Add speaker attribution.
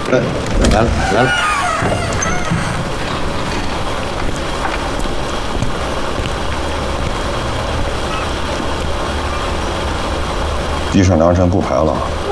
Speaker 1: 来了来了。
Speaker 2: 地上梁山不排了。